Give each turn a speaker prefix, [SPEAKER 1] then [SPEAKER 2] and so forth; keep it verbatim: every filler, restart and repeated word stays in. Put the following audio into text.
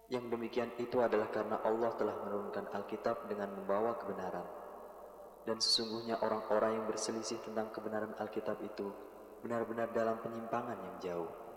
[SPEAKER 1] Yang demikian itu adalah karena Allah telah menurunkan Alkitab dengan membawa kebenaran. Dan sesungguhnya orang-orang yang berselisih tentang kebenaran Alkitab itu benar-benar dalam penyimpangan yang jauh.